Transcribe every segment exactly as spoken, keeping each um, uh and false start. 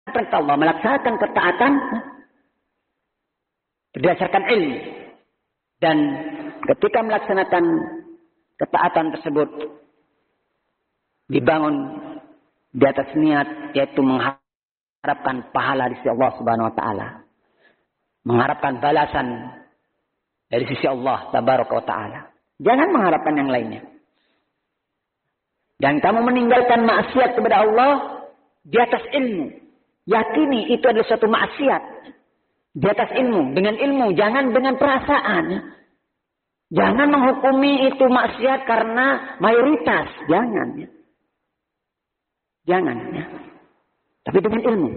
perintah Allah, melaksanakan ketaatan berdasarkan ilmu. Dan ketika melaksanakan ketaatan tersebut dibangun di atas niat, yaitu mengharapkan pahala di sisi Allah Subhanahu wa taala. Mengharapkan balasan dari sisi Allah Tabaraka wa taala. Jangan mengharapkan yang lainnya. Dan kamu meninggalkan maksiat kepada Allah di atas ilmu. Yakini itu adalah suatu maksiat. Di atas ilmu. Dengan ilmu. Jangan dengan perasaan. Jangan menghukumi itu maksiat karena mayoritas. Jangan. Jangan. Ya. Tapi dengan ilmu.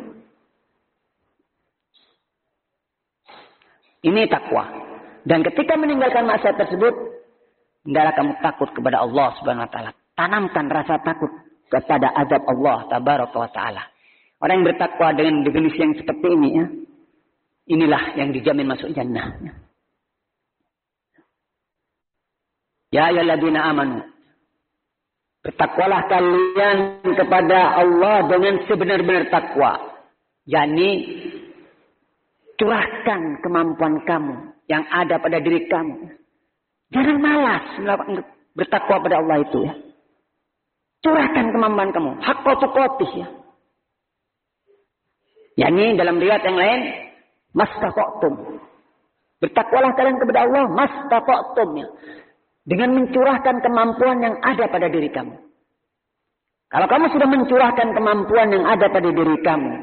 Ini takwa. Dan ketika meninggalkan maksiat tersebut. Hendaklah kamu takut kepada Allah Subhanahu wa taala. Tanamkan rasa takut kepada azab Allah Tabaraka wa taala. Orang yang bertakwa dengan definisi yang seperti ini ya. Inilah yang dijamin masuk jannah. Ya ayyuhalladzina amanu. Bertakwalah kalian kepada Allah dengan sebenar-benar takwa. yakni curahkan kemampuan kamu yang ada pada diri kamu. Jangan malas bertakwa pada Allah itu ya. Curahkan kemampuan kamu. Haqqa tuqatih ya. yakni dalam riwayat yang lain, mastaqtum. Bertakwalah kalian kepada Allah mastaqtum ya. Dengan mencurahkan kemampuan yang ada pada diri kamu. Kalau kamu sudah mencurahkan kemampuan yang ada pada diri kamu,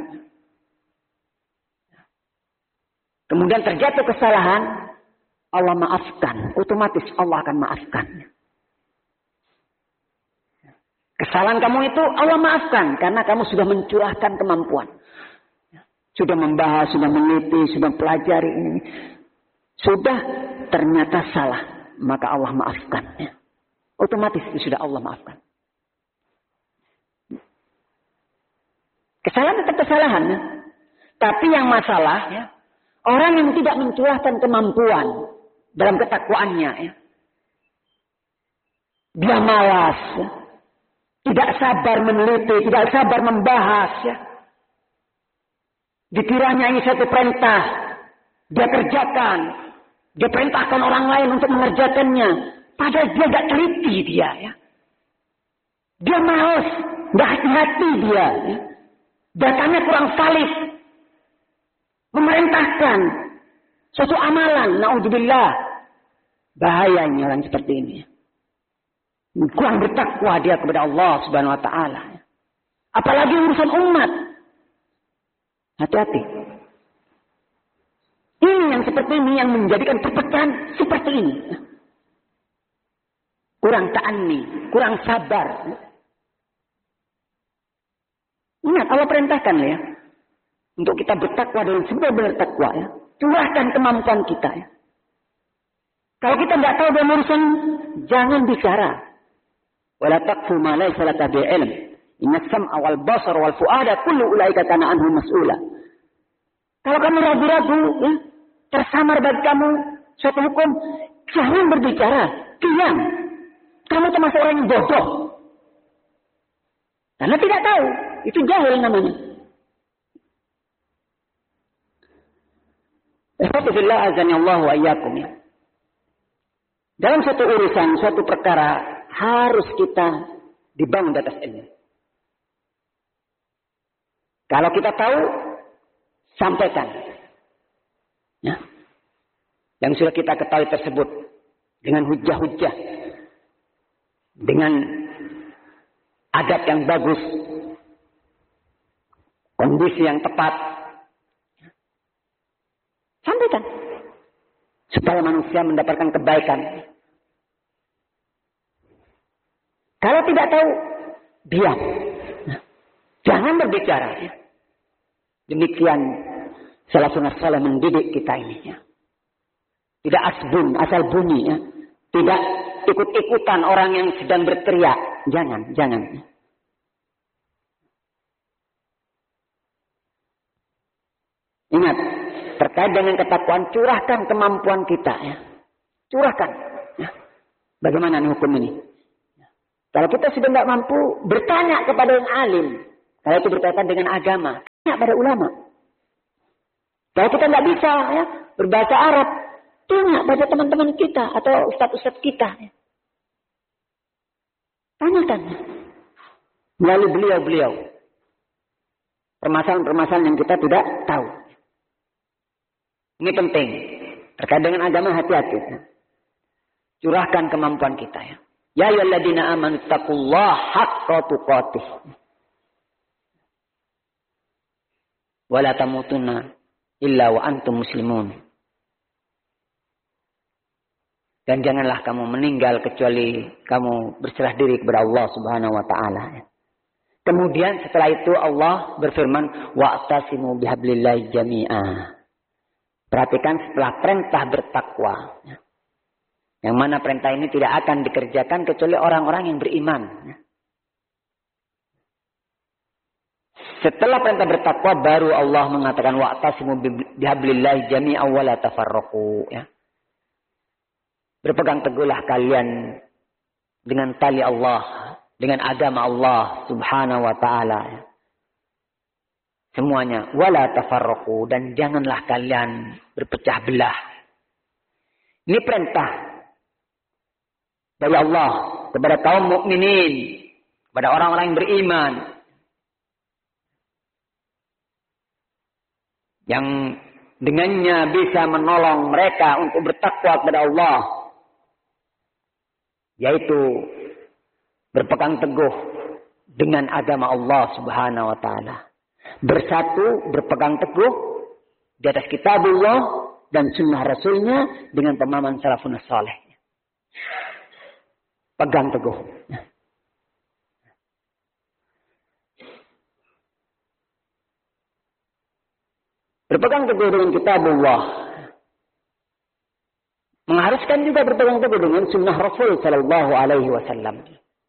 kemudian terjatuh kesalahan, Allah maafkan. Otomatis Allah akan maafkan. Kesalahan kamu itu Allah maafkan. Karena kamu sudah mencurahkan kemampuan. Sudah membahas, sudah meneliti, sudah pelajari ini. Sudah ternyata salah. Maka Allah maafkan. Otomatis itu sudah Allah maafkan. Kesalahan tetap kesalahan. Ya. Tapi yang masalah, ya, orang yang tidak mencurahkan kemampuan dalam ketakwaannya, ya, dia malas, ya, tidak sabar meneliti, tidak sabar membahas. Ya. Dikiranya ini satu perintah, dia kerjakan, dia perintahkan orang lain untuk mengerjakannya, padahal dia tidak teliti dia. Ya. Dia malas, tidak hati-hati dia. Ya. Datanya kurang valid. Memerintahkan suatu amalan. Na'udzubillah. Bahayanya orang seperti ini. Kurang bertakwa dia kepada Allah Subhanahu wa taala. Apalagi urusan umat. Hati-hati. Ini yang seperti ini yang menjadikan perpecahan seperti ini. Kurang ta'anni, kurang sabar. Ingat, Allah perintahkan ya. Untuk kita bertakwa dengan sebenar-benar takwa ya. Curahkan kemampuan kita ya. Kalau kita tidak tahu dalam urusan, jangan bicara. Wala taqfu ma laysa laka bihi ilm. Inna sam'a wal basar wal fu'ada kullu ulaika kana anhu mas'ula. Kalau kamu ragu-ragu ya, tersamar bagi kamu suatu hukum, jangan berbicara, diam. Kamu termasuk orang yang bodoh. Karena tidak tahu. Itu jahil namanya. Alhamdulillah azani Allah wa iyyakum ya. Dalam suatu urusan, suatu perkara harus kita dibangun di atas ilmu. Kalau kita tahu, sampaikan. Ya. Yang sudah kita ketahui tersebut dengan hujah-hujah, dengan adab yang bagus, kondisi yang tepat, sampaikan supaya manusia mendapatkan kebaikan. Kalau tidak tahu, diam, jangan berbicara. Demikian salafun saleh mendidik kita ini. Ya. Tidak asbun, asal bunyi. Ya. Tidak ikut-ikutan orang yang sedang berteriak. Jangan, jangan. Ingat, terkait dengan ketakwaan, curahkan kemampuan kita. Ya. Curahkan. Ya. Bagaimana hukum ini? Ya. Kalau kita sudah tidak mampu, bertanya kepada yang alim. Kalau itu berkaitan dengan agama. pada ulama. Kalau kita nggak bisa ya, berbahasa Arab, tanya pada teman-teman kita atau ustadz-ustadz kita. Ya. Tanyakan melalui beliau-beliau permasalahan-permasalahan yang kita tidak tahu. Ini penting. Terkait dengan agama, hati-hati. Curahkan kemampuan kita ya. Ya ayyuhalladzina amanu taqullaha haqqa tuqatih. Wa la tamutunna illa wa antum muslimun. Dan janganlah kamu meninggal kecuali kamu berserah diri kepada Allah Subhanahu wa taala. Kemudian setelah itu Allah berfirman, wa'tasimu bihablillahi jami'a. Perhatikan setelah perintah bertakwa. Yang mana perintah ini tidak akan dikerjakan kecuali orang-orang yang beriman. Setelah perintah bertakwa baru Allah mengatakan wa'tasimu bihablillahi jami'a wa la tafarraqu. Ya. Berpegang teguhlah kalian dengan tali Allah, dengan agama Allah Subhanahu wa taala. Semuanya wala tafarraqu, dan janganlah kalian berpecah belah. Ini perintah dari Allah kepada kaum mukminin, kepada orang-orang yang beriman. Yang dengannya bisa menolong mereka untuk bertakwa kepada Allah. Yaitu berpegang teguh dengan agama Allah Subhanahu wa taala. Bersatu, berpegang teguh di atas kitabullah dan sunnah rasulnya dengan pemahaman salafun saleh. Pegang teguh. Berpegang teguh dengan kitabullah mengharuskan juga berpegang teguh dengan sunnah Rasul sallallahu alaihi wasallam.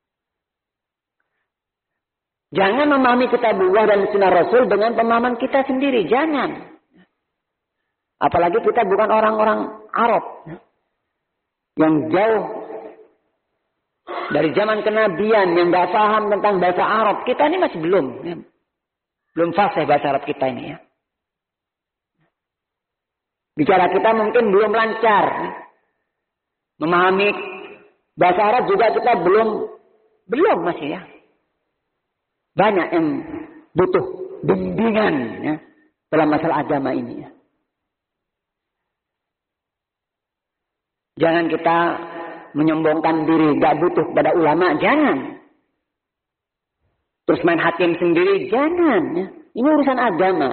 Jangan memahami kitabullah dan sunnah Rasul dengan pemahaman kita sendiri. Jangan. Apalagi kita bukan orang-orang Arab. Yang jauh dari zaman kenabian. Yang gak paham tentang bahasa Arab. Kita ini masih belum. Ya. Belum fasih bahasa Arab kita ini. Ya. Bicara kita mungkin belum lancar. Memahami bahasa Arab juga kita belum. Belum masih ya. Banyak yang butuh bimbingan ya, dalam masalah agama ini. Ya. Jangan kita menyombongkan diri, gak butuh kepada ulama, jangan. Terus main hakim sendiri, jangan. Ya. Ini urusan agama.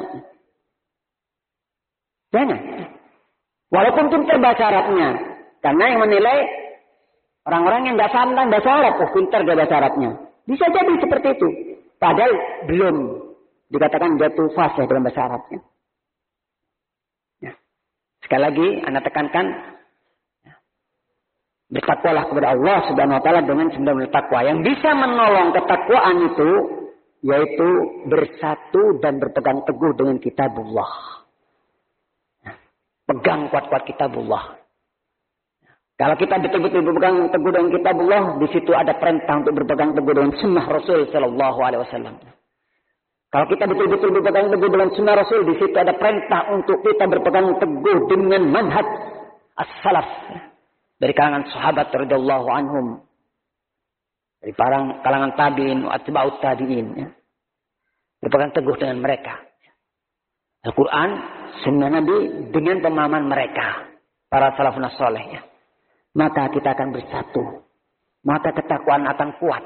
Jangan. Walaupun pintar bahasa Arabnya, karena yang menilai orang-orang yang gak paham tentang bahasa Arab, oh pintar gak bahasa Arabnya. Bisa jadi seperti itu. Padahal belum dikatakan jatuh fasih dalam bahasa Arabnya. Ya. Sekali lagi, Anda tekankan, ya, bertakwalah kepada Allah Subhanahu wa taala dengan sebenar-benar takwa. Yang bisa menolong ketakwaan itu, yaitu bersatu dan berpegang teguh dengan kitabullah. Ya. Pegang kuat-kuat kitabullah. Kalau kita betul-betul berpegang teguh dengan kitabullah, di situ ada perintah untuk berpegang teguh dengan sunnah Rasul sallallahu alaihi wasallam. Kalau kita betul-betul berpegang teguh dengan sunnah Rasul, di situ ada perintah untuk kita berpegang teguh dengan manhaj as-salaf dari kalangan sahabat radhiyallahu anhum, dari para kalangan tabi'in, atba'ut tabi'in. Ya. Berpegang teguh dengan mereka. Al-Quran, sunnah Nabi dengan pemahaman mereka, para salafun saleh. Ya. Maka kita akan bersatu. Maka ketakwaan akan kuat.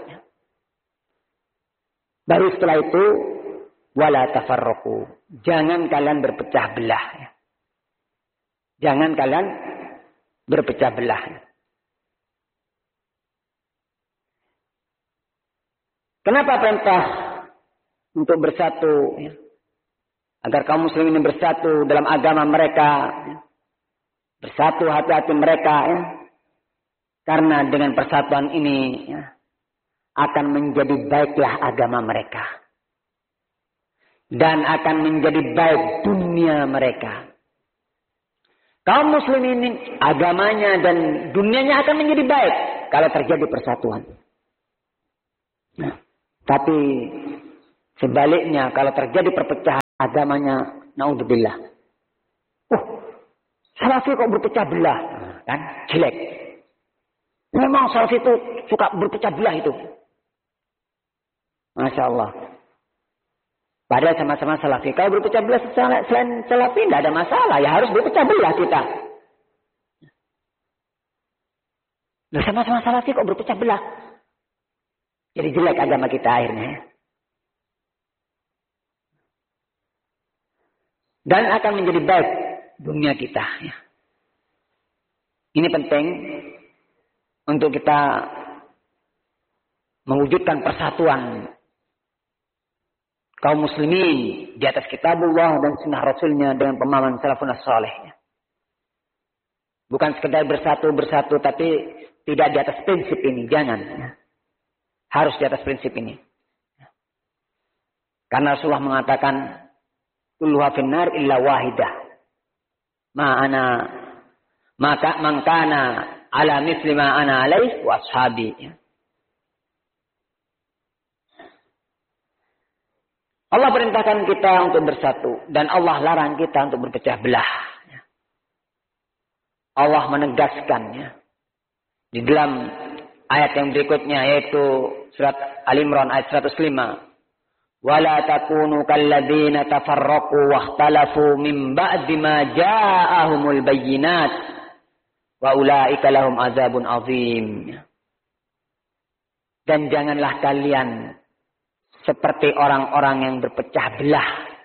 Baru setelah itu, wala tafarraqu. Jangan kalian berpecah belah. Jangan kalian berpecah belah. Kenapa perintah untuk bersatu? Agar kaum muslimin bersatu dalam agama mereka. Bersatu hati-hati mereka. Ya. Karena dengan persatuan ini ya, akan menjadi baiklah agama mereka. Dan akan menjadi baik dunia mereka. Kaum muslimin ini agamanya dan dunianya akan menjadi baik kalau terjadi persatuan. Nah, tapi Sebaliknya kalau terjadi perpecahan agamanya, naudzubillah. Oh, Salafi kok berpecah belah, kan? Jelek. Memang Salafi itu suka berpecah belah itu. Masya Allah. Padahal sama-sama Salafi. Kalau berpecah belah selain Salafi tidak ada masalah. Ya harus berpecah belah kita. Nah, sama-sama Salafi kok berpecah belah. Jadi jelek agama kita akhirnya. Dan akan menjadi baik dunia kita. Ya. Ini penting untuk kita mewujudkan persatuan kaum muslimin di atas kitabullah dan sunnah rasulnya dengan pemahaman salafun saleh. Bukan sekedar bersatu-bersatu tapi tidak di atas prinsip ini. Jangan. Ya. Harus di atas prinsip ini. Karena Rasulullah mengatakan kulluha finnar illa wahidah. Ma'ana maka mangkana ala misli ma ana alaih wa ashabi. Allah perintahkan kita untuk bersatu dan Allah larang kita untuk berpecah belah. Allah menegaskannya di dalam ayat yang berikutnya yaitu surat Al-Imran ayat seratus lima. Wala takunu kalladzina tafarraqu wakhtalafu min ba'di ma ja'ahumul bayyinat wa ulaika lahum azabun azim. Dan janganlah kalian seperti orang-orang yang berpecah belah.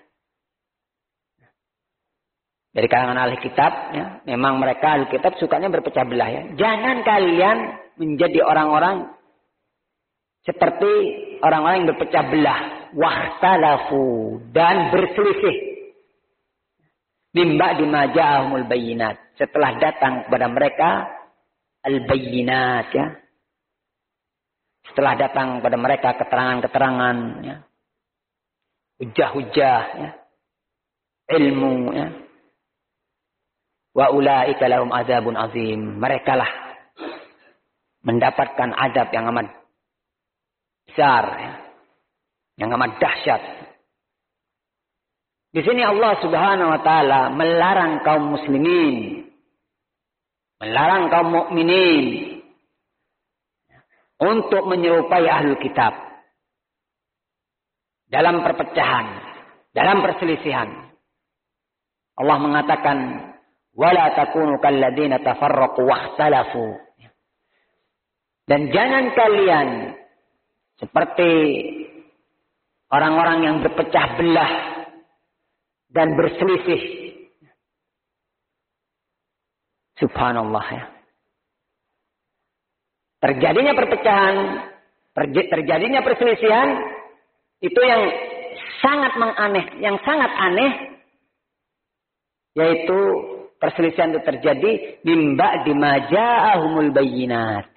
Dari kalangan ahli kitab, ya, memang mereka ahli kitab sukanya berpecah belah. Ya. Jangan kalian menjadi orang-orang seperti orang-orang yang berpecah belah. Wahtalafu dan berselisih. Mimba dimaja'ahumul bayyinat. Setelah datang kepada mereka al-bayyinat. Ya. Setelah datang kepada mereka keterangan-keterangan. Ya. Hujah-hujah. Ya. Ilmu. Ya. Wa ulaika lahum azabun azim. Mereka lah mendapatkan adab yang amat besar. Ya. Yang amat dahsyat. Di sini Allah Subhanahu wa taala melarang kaum muslimin, melarang kaum mukminin untuk menyerupai ahlul kitab dalam perpecahan, dalam perselisihan. Allah mengatakan wala takunu kalladzina tafarraqu wakhtalafu. Dan jangan kalian seperti orang-orang yang berpecah belah dan berselisih. Subhanallah ya. Terjadinya perpecahan, terjadinya perselisihan, itu yang sangat menganeh, yang sangat aneh, yaitu perselisihan itu terjadi min ba'di ma ja'ahumul bayyinat.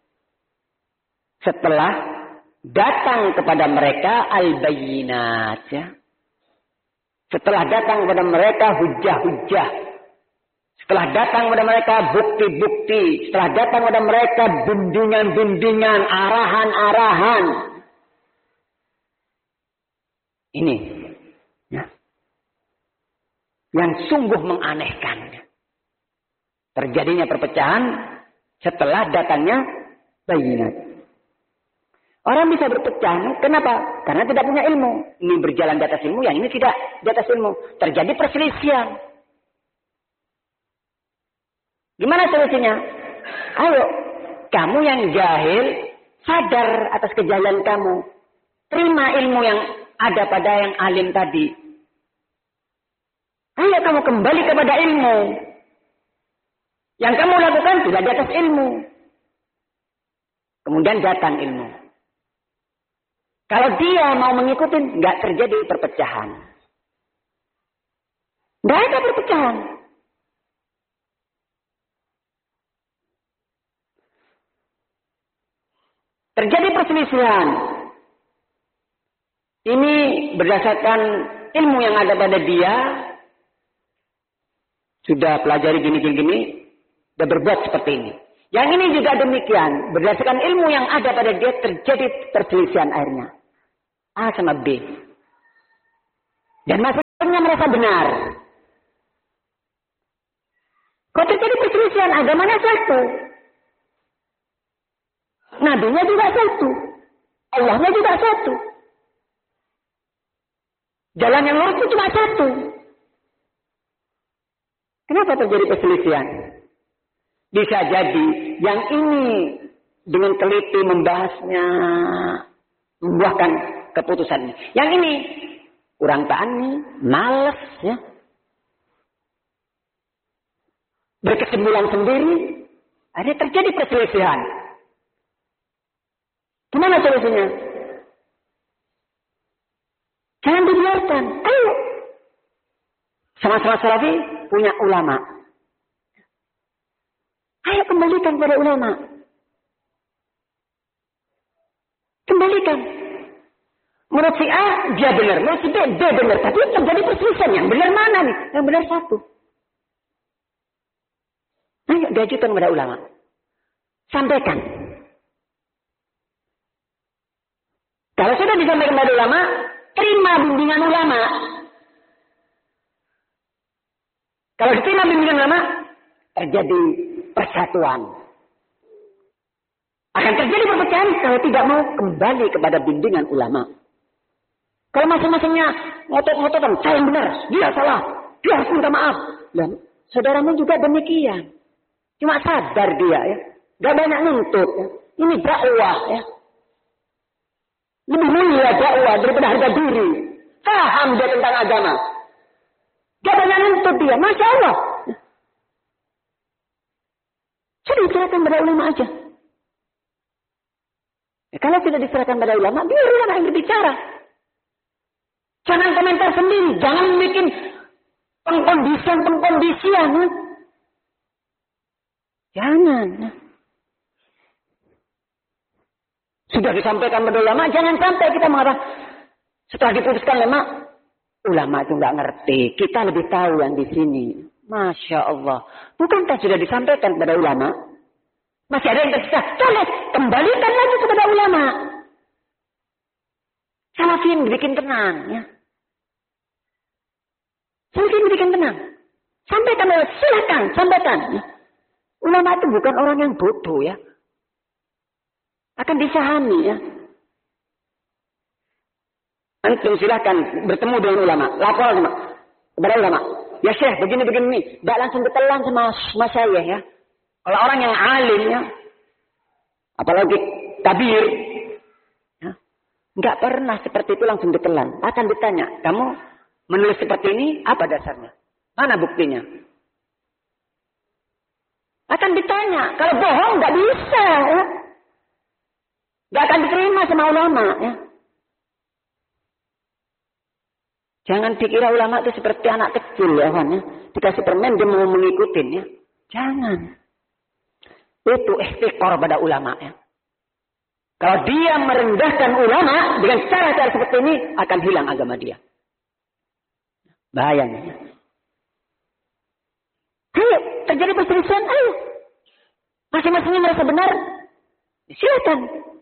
Setelah datang kepada mereka al-bayyinat. Ya. Setelah datang kepada mereka hujah-hujah. Setelah datang kepada mereka bukti-bukti. Setelah datang kepada mereka bimbingan-bimbingan, arahan-arahan. Ini. Ya. Yang sungguh menganehkan. Terjadinya perpecahan setelah datangnya bayyinat. Orang bisa berpecah. Kenapa? Karena tidak punya ilmu. Ini berjalan di atas ilmu, yang ini tidak di atas ilmu. Terjadi perselisihan. Gimana solusinya? Ayo, kamu yang jahil, sadar atas kejahilan kamu. Terima ilmu yang ada pada yang alim tadi. Ayo kamu kembali kepada ilmu. Yang kamu lakukan tidak di atas ilmu. Kemudian datang ilmu. Kalau dia mau mengikuti, nggak terjadi perpecahan. Nggak ada perpecahan. Terjadi perselisihan. Ini berdasarkan ilmu yang ada pada dia. Sudah pelajari gini-gini, sudah berbuat seperti ini. Yang ini juga demikian. Berdasarkan ilmu yang ada pada dia terjadi perselisihan akhirnya. A sama B. Dan masing-masingnya merasa benar. Kok terjadi perselisihan? Agamanya satu. Nabinya juga satu. Allahnya juga satu. Jalan yang lurus itu cuma satu. Kenapa terjadi perselisihan? Bisa jadi yang ini dengan teliti membahasnya, membuahkan keputusannya. Yang ini kurang tani, males ya. Berkesimpulan sendiri, akhirnya terjadi perselisihan. Gimana solusinya? Jangan dibiarkan. Ayo. Sama-sama salafi punya ulama. Ayo kembalikan pada ulama. Kembalikan. Menurut si A, dia benar. Menurut si B, B benar. Tapi terjadi perselisihan. Yang benar mana nih? Yang benar satu. Ayo diajukan kepada ulama. Sampaikan. Kalau sudah disampaikan kepada ulama, terima bimbingan ulama. Kalau diterima bimbingan ulama, terjadi persatuan. Akan terjadi perpecahan kalau tidak mau kembali kepada bimbingan ulama. Kalau masing-masingnya ngotot-ngototan, saya yang benar, dia salah, dia harus minta maaf. Dan saudaramu juga demikian. Cuma sadar dia ya. Gak banyak nuntut ya. Ini dakwah ya. Lebih mulia dakwah daripada harga diri. Paham dia tentang agama. Gak banyak nuntut dia. Masya Allah. Sudah diserahkan pada ulama aja. Ya, kalau tidak diserahkan pada ulama, biar ulama yang berbicara. Jangan komentar sendiri. Jangan bikin pengkondisian-pengkondisian. Ya. Jangan. Sudah disampaikan pada ulama, jangan sampai kita mengatakan setelah diputuskan ulama, ulama itu nggak ngerti. Kita lebih tahu yang di sini. Masya Allah. Bukankah sudah disampaikan kepada ulama? Masih ada yang tersisa. Tolong kembalikan lagi kepada ulama. Salafin bikin tenang. Ya. Salafin bikin tenang. Sampaikan, silakan, sampaikan. Ya. Ulama itu bukan orang yang bodoh ya. Akan disahami ya. Antum silahkan bertemu dengan ulama. Lapor sama kepada ulama. Ya Syekh begini-begini nih. Gak langsung ditelan sama, sama saya ya. Kalau orang yang alim ya. Apalagi tabir. Ya, gak pernah seperti itu langsung ditelan. Akan ditanya. Kamu menulis seperti ini apa dasarnya? Mana buktinya? Akan ditanya. Kalau bohong gak bisa ya. Gak akan diterima sama ulama ya. Jangan dikira ulama itu seperti anak kecil ya kan ya. Dikasih permen dia mau mengikutin ya. Jangan. Itu istiqor pada ulama ya. Kalau dia merendahkan ulama dengan cara-cara seperti ini akan hilang agama dia. Bahayanya ya. Ayo terjadi perselisihan, ayo. Masing-masingnya merasa benar. Silakan.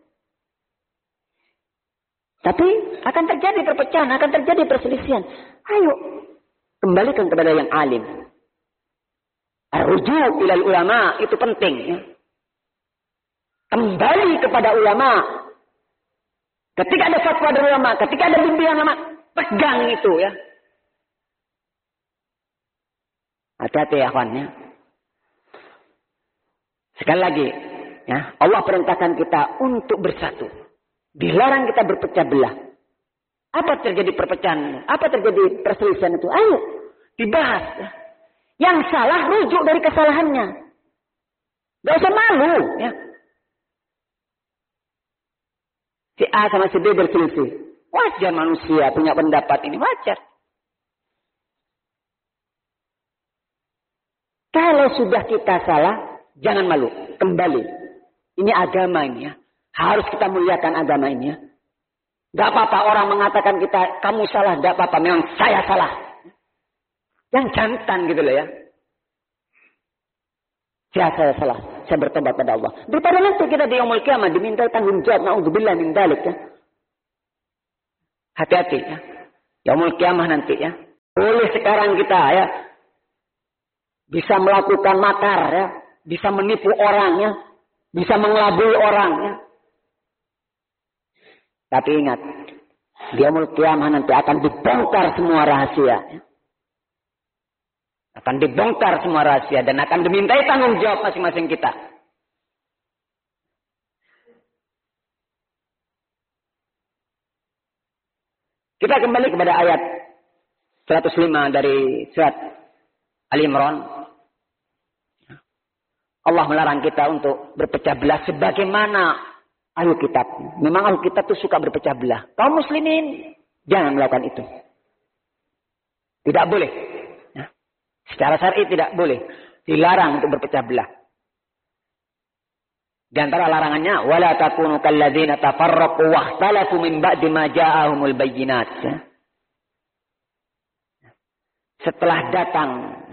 Tapi akan terjadi perpecahan, akan terjadi perselisihan. Ayo, kembalikan kepada yang alim. Ar-ruju' ilal ulama, itu penting. Ya. Kembali kepada ulama. Ketika ada fatwa dari ulama, ketika ada bimbingan ulama, pegang itu ya. Hati-hati ya kawan ya. Sekali lagi, ya, Allah perintahkan kita untuk bersatu. Dilarang kita berpecah belah. Apa terjadi perpecahan? Apa terjadi perselisihan itu? Ayo dibahas. Ya. Yang salah rujuk dari kesalahannya. Gak usah malu. Ya. Si A sama si B berselisih. Wajar manusia punya pendapat ini. Wajar. Kalau sudah kita salah, jangan malu. Kembali. Ini agama ini ya. Harus kita muliakan agama ini ya. Gak apa-apa orang mengatakan kita, kamu salah. Gak apa-apa, memang saya salah. Yang jantan gitu loh ya. Ya saya salah. Saya bertobat pada Allah. Daripada nanti kita di yaumul kiamah diminta tanggung jawab. Na'udzubillah min dzalik ya. Hati-hati ya. Yaumul kiamah nanti ya. Boleh sekarang kita ya bisa melakukan makar ya, bisa menipu orang ya, bisa mengelabui orang ya. Tapi ingat, di yaumul kiamah nanti akan dibongkar semua rahasia ya. Akan dibongkar semua rahasia dan akan dimintai tanggung jawab masing-masing kita. Kita kembali kepada ayat seratus lima dari surat Al-Imran. Allah melarang kita untuk berpecah belah sebagaimana ahli kitab. Memang ahli kitab itu suka berpecah belah. Kaum muslimin jangan melakukan itu. Tidak boleh. Ya. Secara syar'i tidak boleh. Dilarang untuk berpecah belah. Di antara larangannya, wala takunu kalladzina tafarraqu wakhtalafu min ba'di ma ja'ahumul bayyinat. Setelah datang,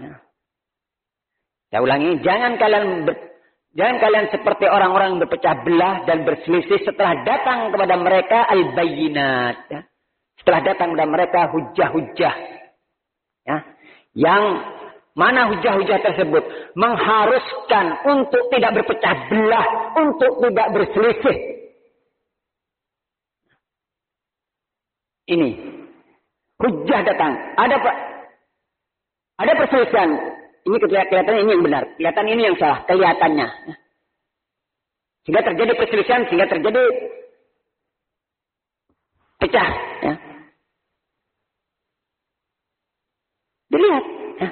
saya ulangi, jangan kalian ber, jangan kalian seperti orang-orang yang berpecah belah dan berselisih setelah datang kepada mereka al-bayyinat. Setelah datang kepada mereka hujah-hujah, ya, yang mana hujah-hujah tersebut mengharuskan untuk tidak berpecah belah, untuk tidak berselisih. Ini hujah datang. Ada pak, ada perselisihan. Ini kelihatannya ini yang benar, kelihatan ini yang salah, kelihatannya. Sehingga terjadi perselisihan, sehingga terjadi pecah. Ya. Dilihat.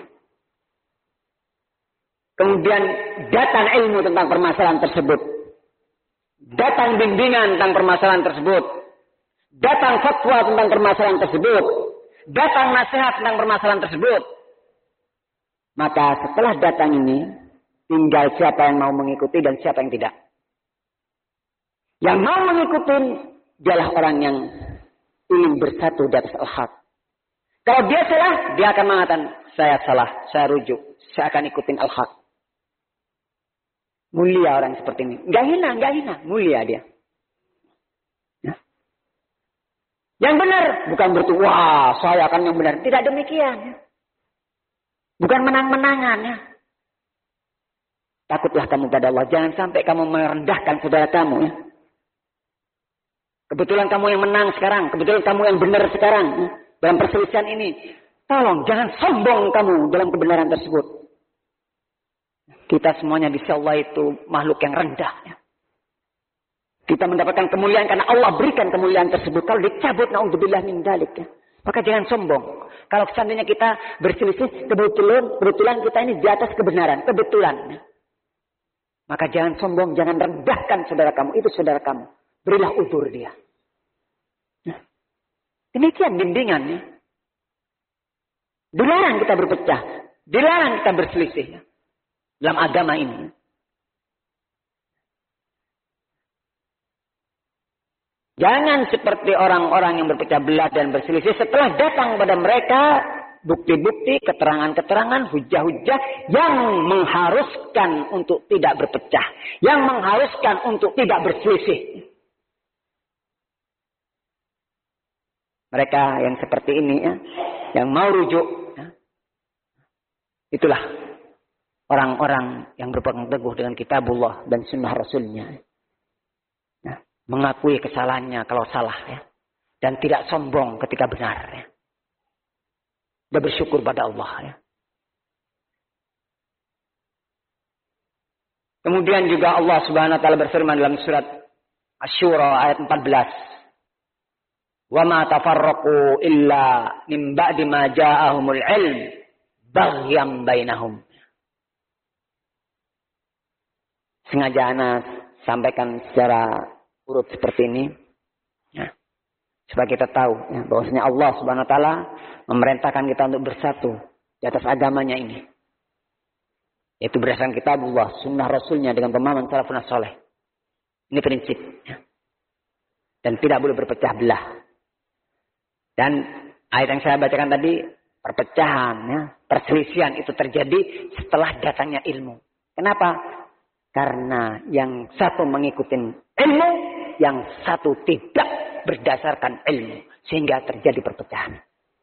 Kemudian datang ilmu tentang permasalahan tersebut. Datang bimbingan tentang permasalahan tersebut. Datang fatwa tentang permasalahan tersebut. Datang nasihat tentang permasalahan tersebut. Maka setelah datang ini, tinggal siapa yang mau mengikuti dan siapa yang tidak. Yang mau mengikuti, dialah orang yang ingin bersatu di atas al-haq. Kalau dia salah, dia akan mengatakan, saya salah, saya rujuk, saya akan ikutin al-haq. Mulia orang seperti ini. Enggak hina, enggak hina. Mulia dia. Ya. Yang benar. Bukan berarti, wah saya akan yang benar. Tidak demikian. Ya. Bukan menang-menangan. Ya. Takutlah kamu pada Allah. Jangan sampai kamu merendahkan saudara kamu. Ya. Kebetulan kamu yang menang sekarang. Kebetulan kamu yang benar sekarang. Ya. Dalam perselisihan ini. Tolong jangan sombong kamu dalam kebenaran tersebut. Kita semuanya di sisi Allah itu makhluk yang rendah. Ya. Kita mendapatkan kemuliaan karena Allah berikan kemuliaan tersebut. Kalau dicabut, na'udzubillah min dzalik. Ya. Maka jangan sombong. Kalau seandainya kita berselisih, kebetulan, kebetulan kita ini di atas kebenaran. Kebetulan. Ya. Maka jangan sombong, jangan rendahkan saudara kamu. Itu saudara kamu. Berilah udzur dia. Ya. Demikian bimbingan. Ya. Dilarang kita berpecah. Dilarang kita berselisih. Ya. Dalam agama ini. Jangan seperti orang-orang yang berpecah belah dan berselisih setelah datang kepada mereka bukti-bukti, keterangan-keterangan, hujah-hujah yang mengharuskan untuk tidak berpecah, yang mengharuskan untuk tidak berselisih. Mereka yang seperti ini ya, yang mau rujuk, ya, itulah orang-orang yang berpegang teguh dengan kitabullah dan sunnah rasulnya. Ya, mengakui kesalahannya kalau salah. Ya, dan tidak sombong ketika benar. Ya. Dan bersyukur pada Allah. Ya. Kemudian juga Allah subhanahu wa ta'ala berfirman dalam surat Asy-Syura ayat empat belas. Wa ma tafarraqu illa min ba'di ma ja'ahumul ilm baghyan bainahum. Sengaja Ana sampaikan secara urut seperti ini. Ya. Supaya kita tahu ya, bahwasanya Allah subhanahu wa ta'ala memerintahkan kita untuk bersatu di atas agamanya ini. Yaitu berdasarkan kitabullah, sunnah rasulnya dengan pemahaman salafun saleh. Ini prinsip. Ya. Dan tidak boleh berpecah belah. Dan ayat yang saya bacakan tadi, perpecahan, ya, perselisihan itu terjadi setelah datangnya ilmu. Kenapa? Karena yang satu mengikuti ilmu, yang satu tidak berdasarkan ilmu. Sehingga terjadi perpecahan.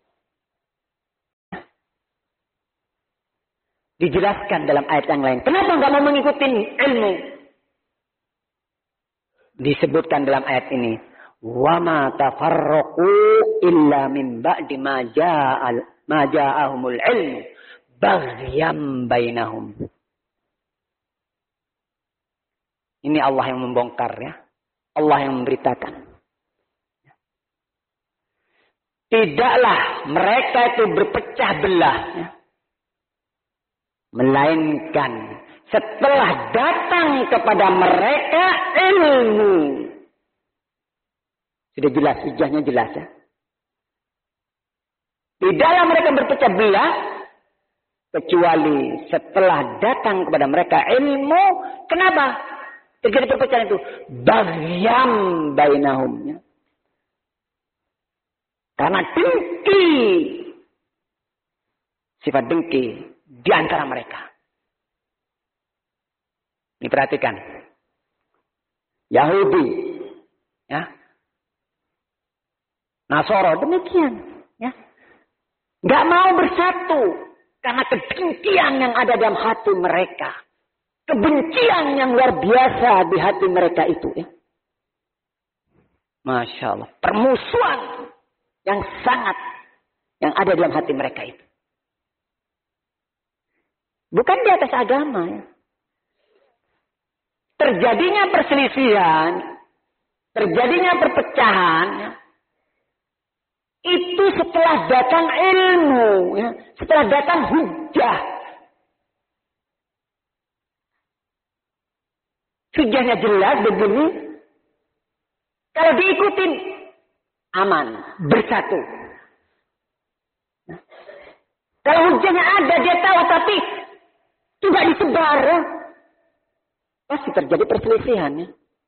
Dijelaskan dalam ayat yang lain. Kenapa nggak mau mengikuti ilmu? Disebutkan dalam ayat ini. Wa ma tafarraqu illa min ba'di ma ja'al ma ja'ahumul ilmu baghyam bainahum. Ini Allah yang membongkar ya. Allah yang memberitakan. Tidaklah mereka itu berpecah belah ya. Melainkan setelah datang kepada mereka ilmu. Sudah jelas, hujahnya jelas ya. Tidaklah mereka berpecah belah. Kecuali setelah datang kepada mereka ilmu. Kenapa terjadi perpecahan itu? Baghyam bainahum. Karena dengki. Sifat dengki. Di antara mereka. Ini perhatikan. Yahudi. Ya. Nasoro demikian. Ya. Gak mau bersatu. Karena kedengkian yang ada dalam hati mereka. Kebencian yang luar biasa di hati mereka itu. Ya. Masya Allah. Permusuhan yang sangat. Yang ada dalam hati mereka itu. Bukan di atas agama. Ya. Terjadinya perselisihan. Terjadinya perpecahan. Ya. Itu setelah datang ilmu. Ya. Setelah datang hujah. Hujahnya jelas begini. Kalau diikutin. Aman. Bersatu. Ya. Kalau hujahnya ada dia tahu tapi. Tidak disebar. Ya. Pasti terjadi perselisihan. Ya.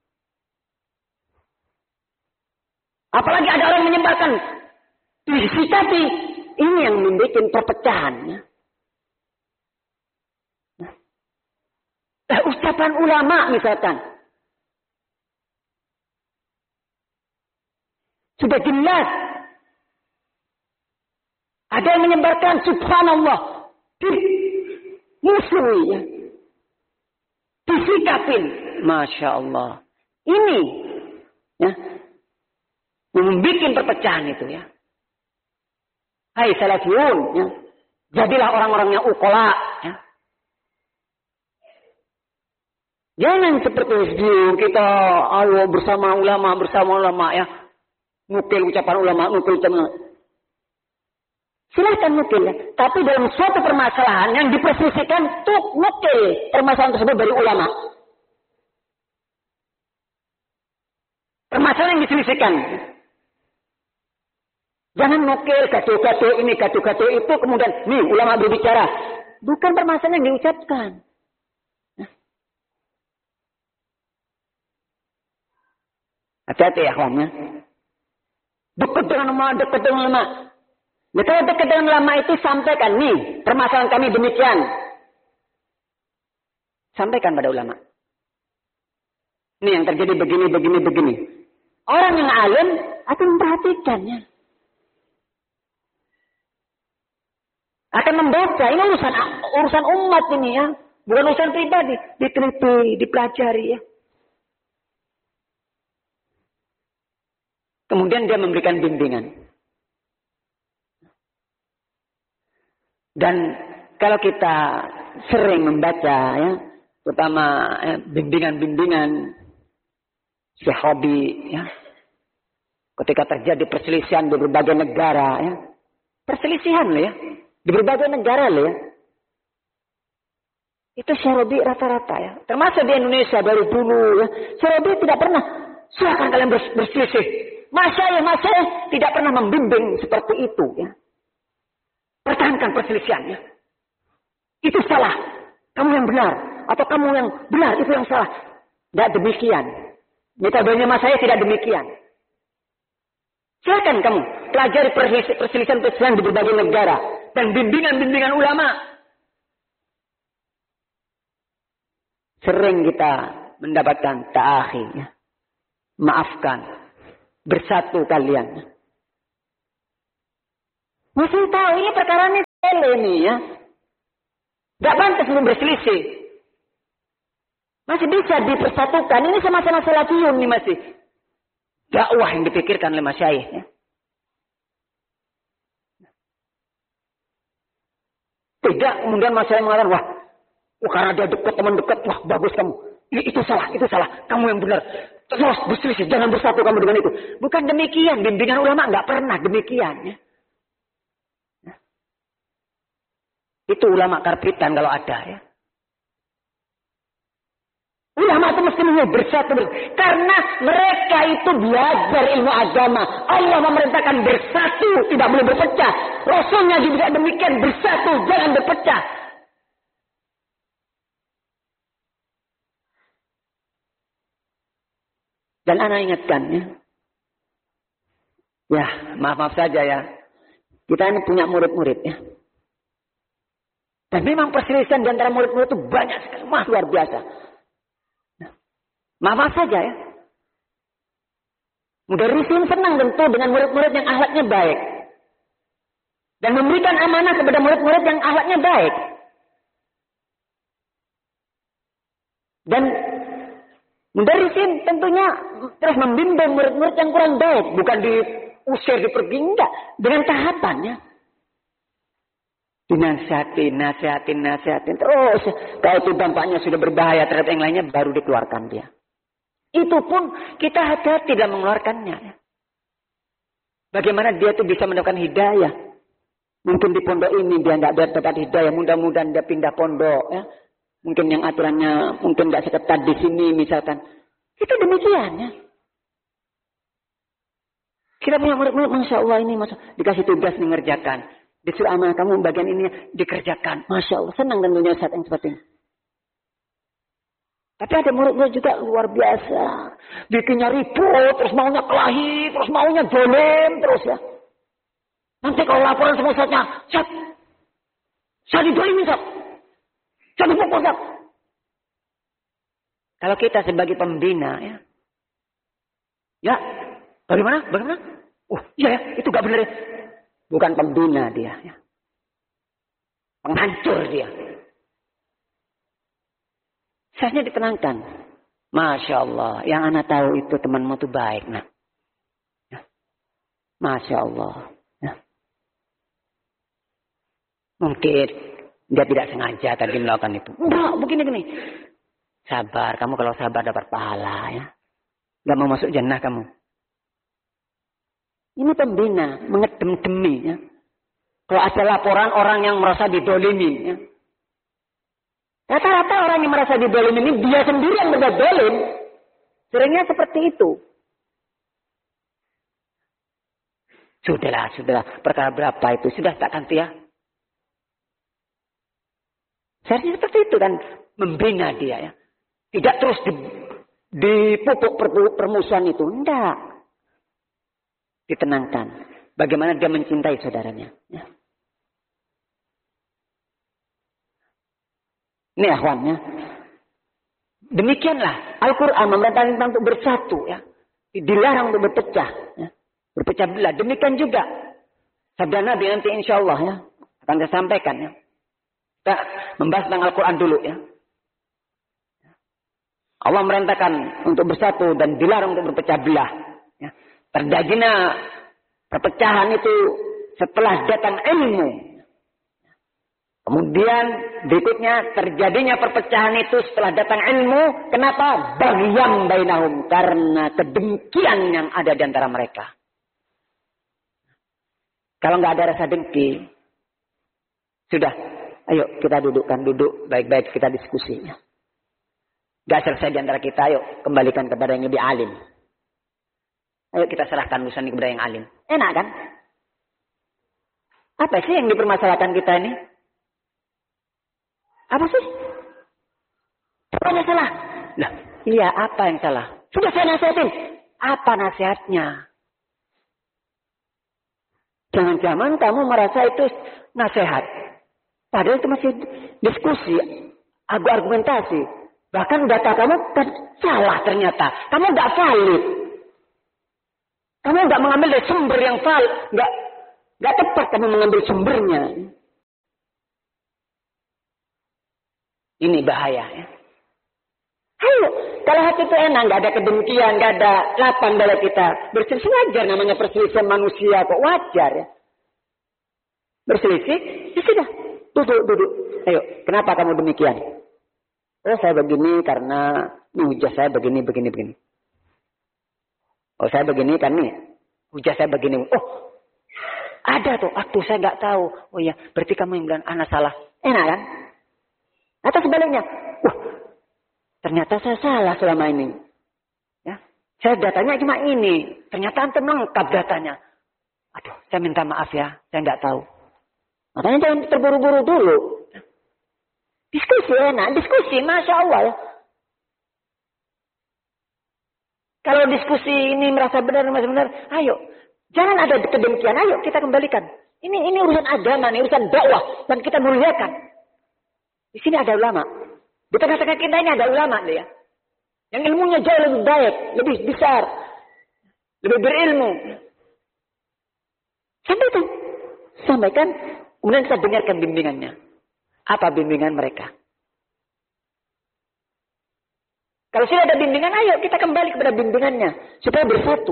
Apalagi ada orang menyebarkan. Tapi ini yang membuat perpecahan. Ya. Nah, ucapan ulama misalkan. Sudah jelas. Ada yang menyebarkan subhanallah. Musuh ya. Disikapin. Masya Allah. Ini. Ya. Membuat perpecahan itu ya. Hai salafiyun. Ya. Jadilah orang-orang yang ukola. Ya. Jangan seperti itu. Kita ayo bersama ulama. Bersama ulama ya. Nukil ucapan ulama. Nukil ucapan ulama. Silahkan nukil ya. Tapi dalam suatu permasalahan yang diperselisihkan tuh nukil permasalahan tersebut dari ulama. Permasalahan yang diselisihkan. Jangan nukil gaduh-gaduh ini, gaduh-gaduh itu kemudian nih ulama berbicara. Bukan permasalahan yang diucapkan. Hati-hati ya kawannya. Dekat dengan ulama, dekat dengan ulama. Nah, kalau dekat dengan ulama itu sampaikan, nih, permasalahan kami demikian. Sampaikan pada ulama. Ini yang terjadi begini, begini, begini. Orang yang alim akan memperhatikannya. Akan membaca, ini urusan urusan umat ini ya. Bukan urusan pribadi. Diteliti, dipelajari ya. Kemudian dia memberikan bimbingan. Dan kalau kita sering membaca ya, terutama ya, bimbingan-bimbingan sahabi ya, ketika terjadi perselisihan di berbagai negara ya, perselisihan loh ya, di berbagai negara loh ya, itu sahabi rata-rata ya, termasuk di Indonesia dari dulu ya, sahabi tidak pernah silakan kalian berselisih, masyayikh masyayikh tidak pernah membimbing seperti itu ya. Pertahankan perselisihannya. Itu salah. Kamu yang benar. Atau kamu yang benar. Itu yang salah. Tidak demikian. Metodenya mas saya tidak demikian. Silakan kamu. Pelajari perselisihan-perselisihan di berbagai negara. Dan bimbingan-bimbingan ulama. Sering kita mendapatkan ta'akhi. Ya. Maafkan. Bersatu kalian. Masih tahu ini perkara ini sepele nih ya. Gak pantas untuk berselisih. Masih bisa dipersatukan. Ini sama-sama salafiyun nih masih. Dakwah yang dipikirkan oleh masyayikh ya. Tidak kemudian masyayikh mengatakan, wah, wah karena dia dekat, teman dekat, wah bagus kamu. Itu salah, itu salah. Kamu yang benar. Terus berselisih, jangan bersatu kamu dengan itu. Bukan demikian. Bimbingan ulama nggak pernah demikian. Ya. Itu ulama karbitan kalau ada ya. Ulama itu mesti bersatu. Karena mereka itu belajar ilmu agama. Allah memerintahkan bersatu, tidak boleh berpecah. Rasulnya juga demikian, bersatu, jangan berpecah. Dan anak ingatkan ya. Ya, maaf-maaf saja ya. Kita ini punya murid-murid ya. Dan memang perselisihan di antara murid-murid itu banyak sekali. Wah, luar biasa. Nah, maaf-maaf saja ya. Mudarrisin senang tentu dengan murid-murid yang akhlaknya baik. Dan memberikan amanah kepada murid-murid yang akhlaknya baik. Dan mudarrisin tentunya terus membimbing murid-murid yang kurang baik. Bukan diusir, dipergi, enggak. Dengan tahapannya. Dinasihatin, nasihatin, nasihatin. Terus kalau itu dampaknya sudah berbahaya terhadap yang lainnya, baru dikeluarkan dia. Itu pun kita hati-hati dalam mengeluarkannya. Bagaimana dia itu bisa mendapatkan hidayah. Mungkin di pondok ini dia tidak dapat hidayah. Mudah-mudahan dia pindah pondok. Ya. Mungkin yang aturannya mungkin tidak seketat di sini misalkan. Itu demikian ya. Kita punya murid-murid, Masya Allah ini. Masya Allah, dikasih tugas nih ngerjakan. Disuruh amanah kamu bagian ini dikerjakan. Masya Allah, senang tentunya saat yang seperti ini. Tapi ada murid-murid juga luar biasa. Bikinnya ribut, terus maunya kelahi, terus maunya jolim, terus ya. Nanti kalau laporan sama ustadznya, Ustaz, saya didolimi, Ustaz. Saya dipukul, Ustaz. Kalau kita sebagai pembina, ya. Ya, bagaimana? Bagaimana? Oh, iya ya, itu gak benar ya. Bukan pembina dia. Ya. Penghancur dia. Seharusnya ditenangkan. Masya Allah. Yang anak tahu itu temanmu itu baik. Nah. Ya. Masya Allah. Ya. Mungkin dia tidak sengaja tadi melakukan itu. Enggak, begini-gini. Sabar. Kamu kalau sabar dapat pahala. Ya. Gak mau masuk jannah kamu. Ini pembina, mengedem-demi. Ya. Kalau ada laporan orang yang merasa didolimi. Ya. Rata-rata orang yang merasa didolimi ini dia sendiri yang berbuat dolim. Seringnya seperti itu. Sudahlah, sudahlah. Perkara berapa itu? Sudah tak ganti ya? Seharusnya seperti itu kan. Membina dia ya. Tidak terus dipupuk permusuhan itu. Tidak. Ditenangkan. Bagaimana dia mencintai saudaranya. Ya. Ini akhwannya. Demikianlah. Al-Quran memerintahkan tentang untuk bersatu. Ya. Dilarang untuk berpecah. Ya. Berpecah belah. Demikian juga. Sabda Nabi nanti insya Allah ya. Akan saya sampaikan. Ya. Kita membahas tentang Al-Quran dulu. Ya. Allah merintahkan untuk bersatu dan dilarang untuk berpecah belah. Ya. Terjadinya perpecahan itu setelah datang ilmu. Kemudian berikutnya terjadinya perpecahan itu setelah datang ilmu. Kenapa? Baghyan bainahum. Karena kedengkian yang ada di antara mereka. Kalau nggak ada rasa dengki, sudah. Ayo kita dudukkan, duduk baik-baik kita diskusi. Gak selesai di antara kita, ayo kembalikan kepada yang lebih alim. Ayo kita serahkan urusan ini kepada yang alim. Enak kan? Apa sih yang dipermasalahkan kita ini? Apa sih? Apa yang salah? Lah, iya apa yang salah? Sudah saya nasihatin. Apa nasihatnya? Jangan-jangan kamu merasa itu nasihat. Padahal itu masih diskusi, argumentasi. Bahkan data kamu kan salah ternyata. Kamu tidak valid. Kamu nggak mengambil dari sumber yang valid, nggak Gak tepat kamu mengambil sumbernya. Ini bahaya ya. Ayo, kalau hati itu enak, gak ada kedengkian, gak ada lapang dalam kita. Berselisih wajar, namanya perselisihan manusia kok, wajar ya. Berselisih, ya sudah, duduk, duduk. Ayo, kenapa kamu demikian? Oh, saya begini karena hujah saya begini, begini, begini. Oh, saya begini kan nih, hujah saya begini. Oh, ada tuh, waktu saya nggak tahu. Oh iya, berarti kamu yang bilang anak salah. Enak kan? Atau sebaliknya, wah, ternyata saya salah selama ini. Ya, saya datanya cuma ini, ternyata antum lengkap datanya. Aduh, saya minta maaf ya, saya nggak tahu. Makanya jangan terburu-buru dulu. Diskusi enak, diskusi, masya Allah ya. Kalau diskusi ini merasa benar, merasa benar, ayo. Jangan ada kedengkian, ayo kita kembalikan. Ini ini urusan agama, ini urusan dakwah. Dan kita muliakan. Di sini ada ulama. Di tengah-tengah kita ini ada ulama dia. Yang ilmunya jauh lebih baik, lebih besar. Lebih berilmu. Sampaikan. Sampaikan. Kemudian kita dengarkan bimbingannya. Apa bimbingan mereka? Kalau sudah ada bimbingan, ayo kita kembali kepada bimbingannya. Supaya bersatu.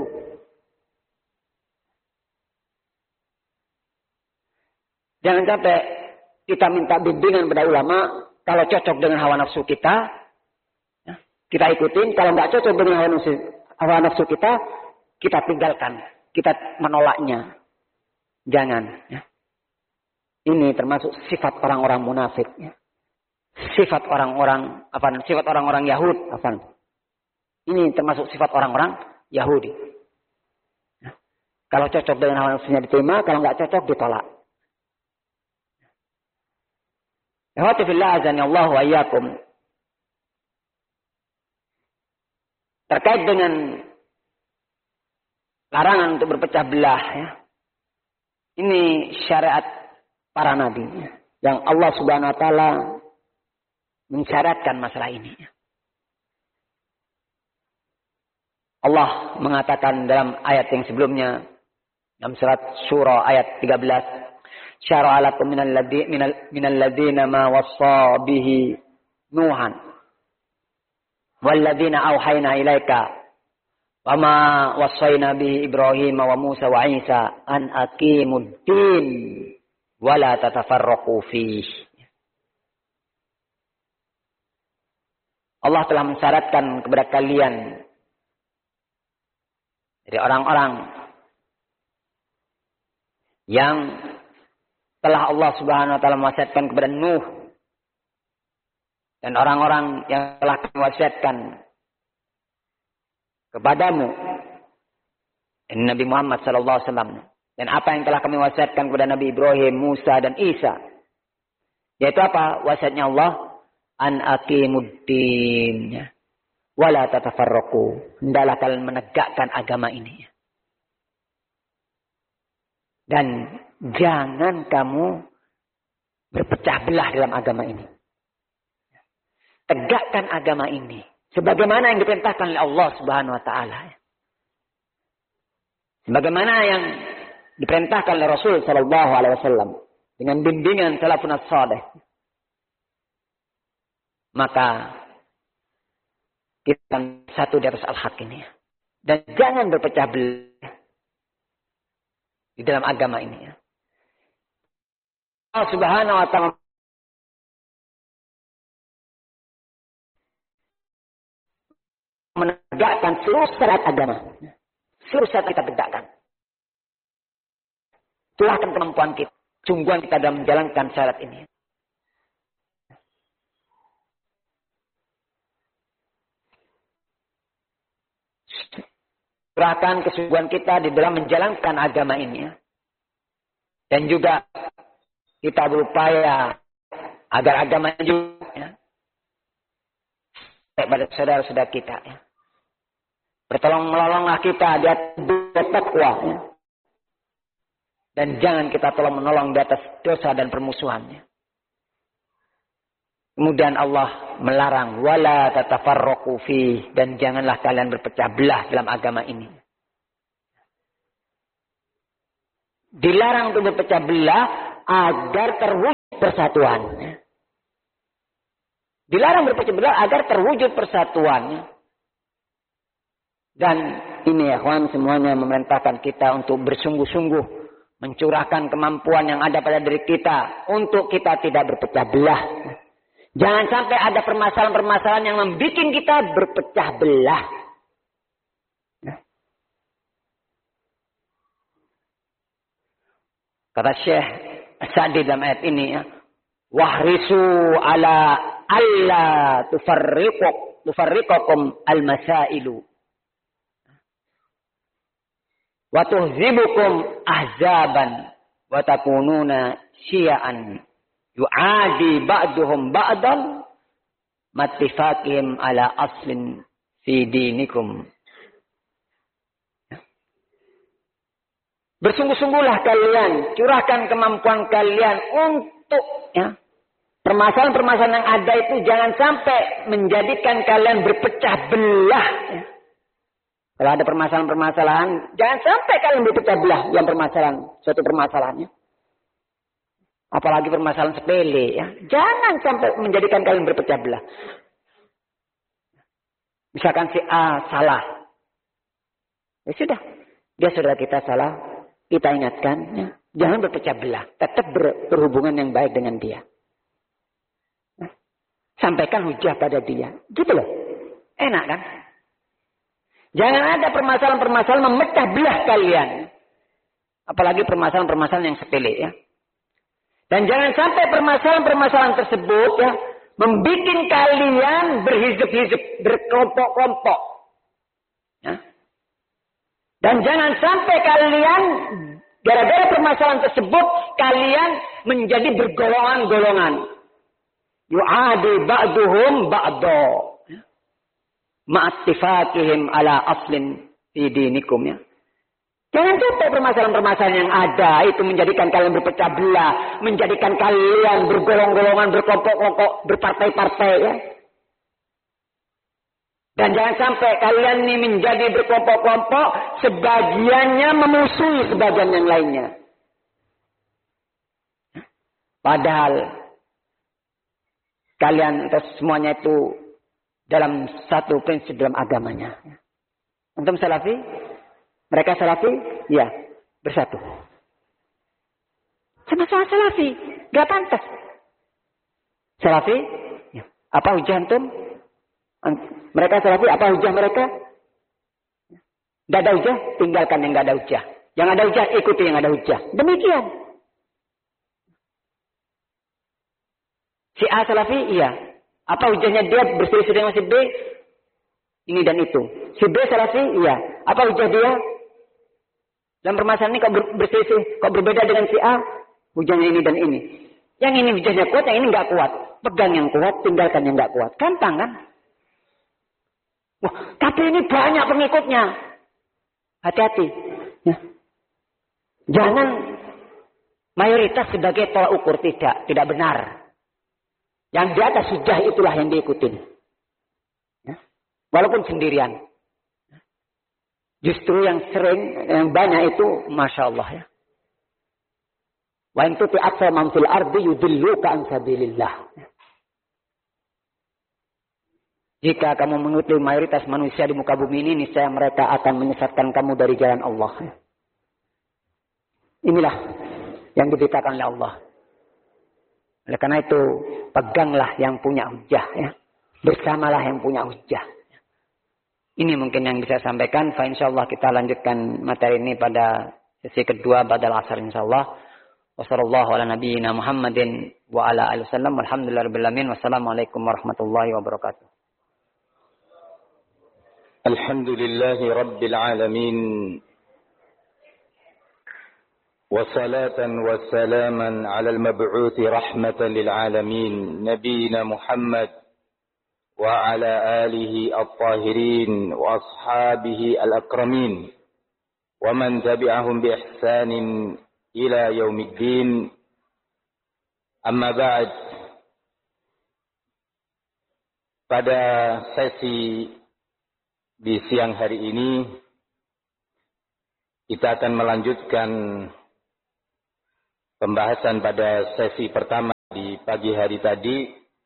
Jangan sampai kita minta bimbingan pada ulama. Kalau cocok dengan hawa nafsu kita, kita ikutin. Kalau nggak cocok dengan hawa nafsu, hawa nafsu kita, kita tinggalkan. Kita menolaknya. Jangan. Ya. Ini termasuk sifat orang-orang munafik. Ya. Sifat orang-orang apa? Sifat orang-orang Yahudi. Apa? Ini termasuk sifat orang-orang Yahudi. Ya. Kalau cocok dengan hawa nafsunya diterima, kalau nggak cocok ditolak. Ikhwati fillah azani Allah wa iyyakum. Terkait dengan larangan untuk berpecah belah ya. Ini syariat para nabi ya. Yang Allah Subhanahu wa taala mensyaratkan masalah ini. Ya. Allah mengatakan dalam ayat yang sebelumnya dalam surat Syura ayat tiga belas, syara'a lakum minal ladzi minal minal ladzina ma wassa bihi Nuhan wal ladzina auhayna ilaika wa ma wassayna bihi Ibrahim wa Musa wa Isa an aqimuddin wa la tatafarraqu fihi. Allah telah mensyaratkan kepada kalian dari orang-orang yang telah Allah Subhanahu wa taala mewasiatkan kepada Nuh dan orang-orang yang telah mewasiatkan kepadamu Nabi Muhammad sallallahu alaihi wasallam, dan apa yang telah kami wasiatkan kepada Nabi Ibrahim, Musa dan Isa, yaitu apa wasiatnya Allah? An aqimuddin wala tatafarraqu, hendaklah kalian menegakkan agama ini dan jangan kamu berpecah belah dalam agama ini. Tegakkan agama ini sebagaimana yang diperintahkan oleh Allah Subhanahu wa taala. Sebagaimana yang diperintahkan oleh Rasul sallallahu alaihi wasallam dengan bimbingan salafun as-salih. Maka kita satu di atas al-haq ini. Dan jangan berpecah belah di dalam agama ini. Allah Subhanahu wa taala menegakkan seluruh syariat agama. Seluruh syariat kita tegakkan. Tuahkan kemampuan kita. Sungguhan kita dalam menjalankan syariat ini. Serahkan kesungguhan kita di dalam menjalankan agama ini. Dan juga kita berupaya agar agama juga ya, pada saudara-saudara kita. Ya. Bertolong menolonglah kita di atas takwa. Ya. Dan jangan kita tolong menolong di atas dosa dan permusuhannya. Kemudian Allah melarang wala tatafarraqu fi, dan janganlah kalian berpecah belah dalam agama ini. Dilarang untuk berpecah belah agar terwujud persatuan. Dilarang berpecah belah agar terwujud persatuan. Dan ini ya kawan semuanya memerintahkan kita untuk bersungguh-sungguh mencurahkan kemampuan yang ada pada diri kita untuk kita tidak berpecah belah. Jangan sampai ada permasalahan-permasalahan yang membuat kita berpecah belah. Kata Syekh Sa'di dalam ayat ini ya, wahrisu ala alla tufarriqu tufarriqakum al-masailu wa tuhzibukum ahzaban wa takununa syi'an yu'adi ba'duhum ba'dan mattifaqihim ala aslin fi dinikum. Bersungguh-sungguhlah kalian, curahkan kemampuan kalian untuk ya, permasalahan-permasalahan yang ada itu jangan sampai menjadikan kalian berpecah belah. Ya. Kalau ada permasalahan-permasalahan, jangan sampai kalian berpecah belah yang permasalahan, suatu permasalahannya. Apalagi permasalahan sepele, ya. Jangan sampai menjadikan kalian berpecah belah. Misalkan si A salah. Ya sudah, dia saudara kita salah. Kita ingatkan, ya, jangan berpecah belah. Tetap ber, berhubungan yang baik dengan dia. Nah, sampaikan hujah pada dia. Gitu loh. Enak kan? Jangan ada permasalahan-permasalahan memecah belah kalian. Apalagi permasalahan-permasalahan yang sepele ya. Dan jangan sampai permasalahan-permasalahan tersebut ya membuat kalian berhizib-hizib, berkelompok-kelompok. Ya. Dan jangan sampai kalian, gara-gara permasalahan tersebut, kalian menjadi bergolongan-golongan. Yu'adi ba'duhum ba'do. Ma'attifakihim ala aslin fi dinikum. Ya. Jangan sampai permasalahan-permasalahan yang ada itu menjadikan kalian berpecah belah. Menjadikan kalian bergolong-golongan, berkelompok-kelompok, berpartai-partai. Ya. Dan jangan sampai kalian ini menjadi berkelompok-kelompok, sebagiannya memusuhi sebagian yang lainnya. Padahal kalian atau semuanya itu dalam satu prinsip dalam agamanya. Antum salafi? Mereka salafi? Ya, bersatu. Sama-sama salafi, gak pantas. Salafi? Ya. Apa hujah antum? Mereka salafi, apa hujah mereka? Tidak ada hujah, tinggalkan yang tidak ada hujah. Yang ada hujah, ikuti yang ada hujah. Demikian. Si A salafi, iya. Apa hujahnya dia berselisih dengan si B? Ini dan itu. Si B salafi, iya. Apa hujah dia? Dalam permasalahan ini kok berselisih, kok berbeda dengan si A? Hujahnya ini dan ini. Yang ini hujahnya kuat, yang ini nggak kuat. Pegang yang kuat, tinggalkan yang nggak kuat. Gampang kan? Wah, tapi ini banyak pengikutnya. Hati-hati. Ya. Jangan mayoritas sebagai tolak ukur. Tidak. Tidak benar. Yang di atas hujah itulah yang diikutin. Ya. Walaupun sendirian. Justru yang sering, yang banyak itu, Masya Allah ya. Wa in tuti aktsara man fil ardi yudilluka an sabilillah. Jika kamu mengikuti mayoritas manusia di muka bumi ini, niscaya mereka akan menyesatkan kamu dari jalan Allah. Inilah yang diberitakan oleh Allah. Oleh karena itu, peganglah yang punya hujah. Ya. Bersamalah yang punya hujah. Ini mungkin yang bisa saya sampaikan. Fa insyaallah kita lanjutkan materi ini pada sesi kedua badal asar insyaallah. Wassallallahu ala nabiyyina Muhammadin wa ala alihi wasallam. Walhamdulillahirabbil alamin. Wassalamualaikum warahmatullahi wabarakatuh. الحمد لله رب العالمين وصلاة وسلاما على المبعوث رحمة للعالمين نبينا محمد وعلى آله الطاهرين وأصحابه الأكرمين ومن تبعهم بإحسان إلى يوم الدين أما بعد. Pada sesi di siang hari ini kita akan melanjutkan pembahasan pada sesi pertama di pagi hari tadi,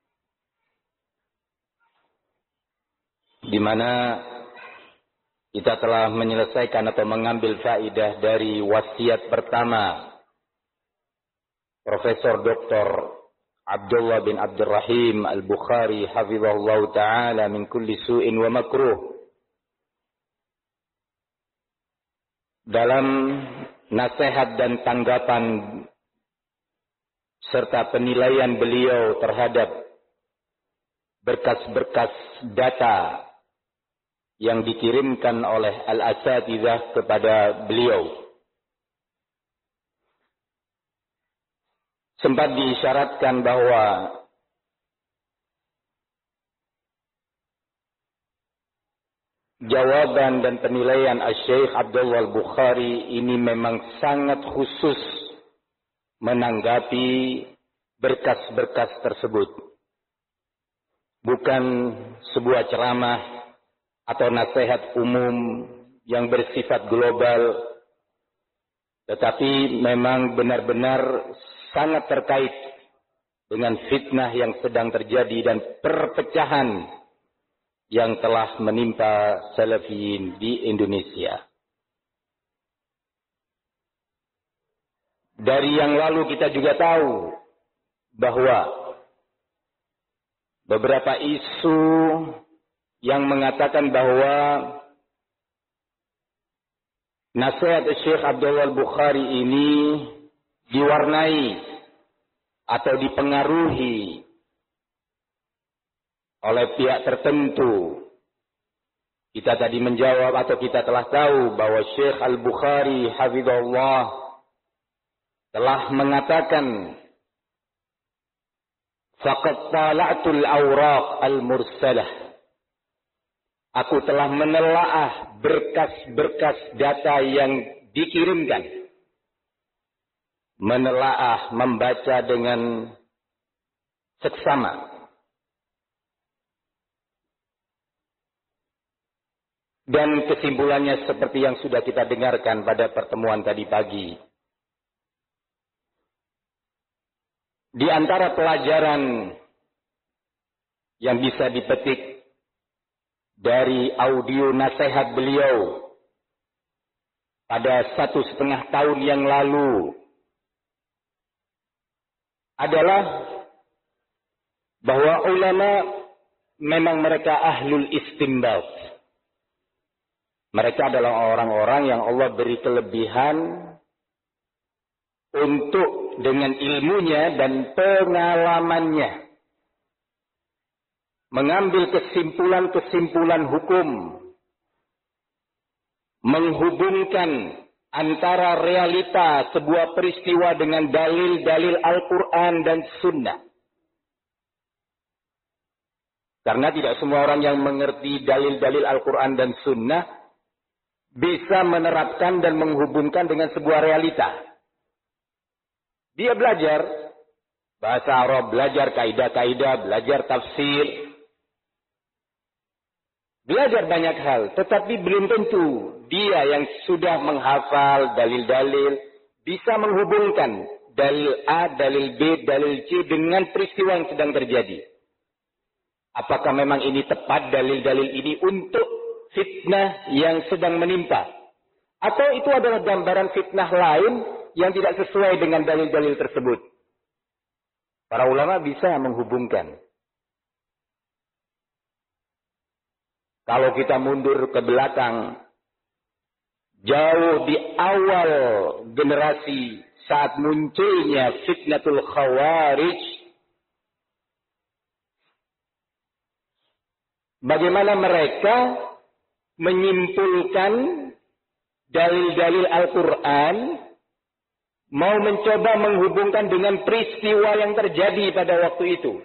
di mana kita telah menyelesaikan atau mengambil faedah dari wasiat pertama Profesor Doktor Abdullah bin Abdurrahim Al-Bukhari hafizahullah ta'ala min kulli su'in wa makruh. Dalam nasihat dan tanggapan serta penilaian beliau terhadap berkas-berkas data yang dikirimkan oleh al-asatidzah kepada beliau. Sempat diisyaratkan bahwa jawaban dan penilaian Asy-Syaikh Abdullah Al-Bukhari ini memang sangat khusus menanggapi berkas-berkas tersebut. Bukan sebuah ceramah atau nasihat umum yang bersifat global, tetapi memang benar-benar sangat terkait dengan fitnah yang sedang terjadi dan perpecahan yang telah menimpa salafiyin di Indonesia. Dari yang lalu kita juga tahu bahwa beberapa isu yang mengatakan bahwa nasihat Syekh Abdullah Al-Bukhari ini diwarnai atau dipengaruhi oleh pihak tertentu. Kita tadi menjawab atau kita telah tahu bahwa Syekh Al-Bukhari hafizahullah telah mengatakan faqad tala'tul awraq al-mursalah. Aku telah menelaah berkas-berkas data yang dikirimkan. Menelaah, membaca dengan seksama. Dan kesimpulannya seperti yang sudah kita dengarkan pada pertemuan tadi pagi. Di antara pelajaran yang bisa dipetik dari audio nasihat beliau pada satu setengah tahun yang lalu adalah bahwa ulama memang mereka ahlul istinbat. Mereka adalah orang-orang yang Allah beri kelebihan untuk dengan ilmunya dan pengalamannya mengambil kesimpulan-kesimpulan hukum, menghubungkan antara realita sebuah peristiwa dengan dalil-dalil Al-Quran dan Sunnah. Karena tidak semua orang yang mengerti dalil-dalil Al-Quran dan Sunnah bisa menerapkan dan menghubungkan dengan sebuah realita. Dia belajar bahasa Arab, belajar kaidah-kaidah, belajar tafsir, belajar banyak hal, tetapi belum tentu dia yang sudah menghafal dalil-dalil bisa menghubungkan dalil A, dalil B, dalil C dengan peristiwa yang sedang terjadi. Apakah memang ini tepat dalil-dalil ini untuk fitnah yang sedang menimpa? Atau itu adalah gambaran fitnah lain yang tidak sesuai dengan dalil-dalil tersebut? Para ulama bisa menghubungkan. Kalau kita mundur ke belakang, jauh di awal generasi saat munculnya fitnatul khawarij, bagaimana mereka menyimpulkan dalil-dalil Al-Quran, mau mencoba menghubungkan dengan peristiwa yang terjadi pada waktu itu.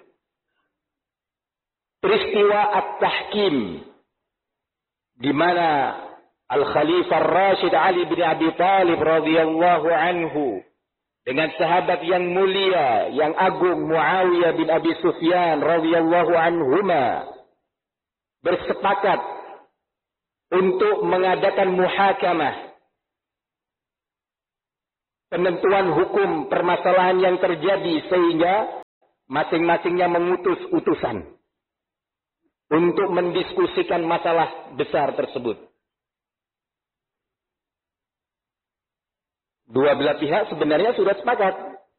Peristiwa At-Tahkim, di mana Al-Khalifah Ar-Rashid Ali bin Abi Thalib radhiyallahu anhu dengan sahabat yang mulia, yang agung Muawiyah bin Abi Sufyan radhiyallahu anhuma bersepakat untuk mengadakan muhakamah, penentuan hukum permasalahan yang terjadi sehingga masing-masingnya mengutus utusan untuk mendiskusikan masalah besar tersebut. Dua belah pihak sebenarnya sudah sepakat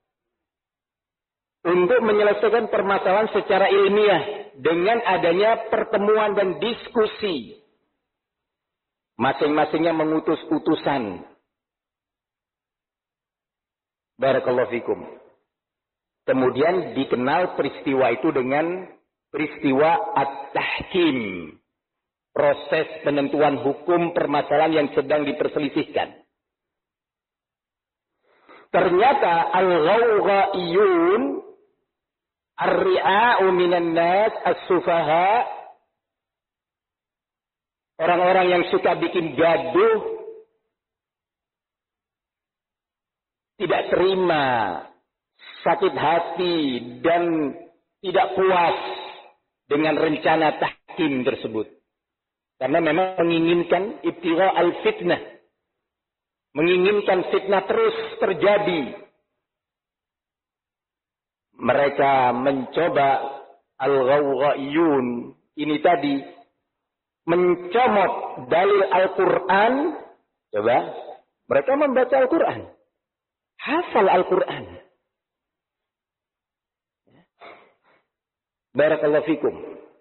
untuk menyelesaikan permasalahan secara ilmiah dengan adanya pertemuan dan diskusi. Masing-masingnya mengutus utusan. Barakallahu fikum. Kemudian dikenal peristiwa itu dengan peristiwa at-tahkim. Proses penentuan hukum permasalahan yang sedang diperselisihkan. Ternyata al-ghawghaiyun ar-ri'a'u minan nas as-sufaha, orang-orang yang suka bikin gaduh, tidak terima, sakit hati dan tidak puas dengan rencana tahkim tersebut. Karena memang menginginkan ibtigha al-fitnah. Menginginkan fitnah terus terjadi. Mereka mencoba al-ghawghaiyun ini tadi mencomot dalil Al-Quran. Coba, mereka membaca Al-Quran, hafal Al-Quran. Barakallahu fikum.